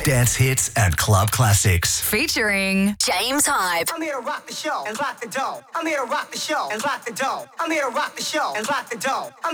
Dance hits and club classics. Featuring James Hype. I'm here to rock the show and clock the dough. I'm here to rock the show and clock the dough. I'm here to rock the show and clock the dough.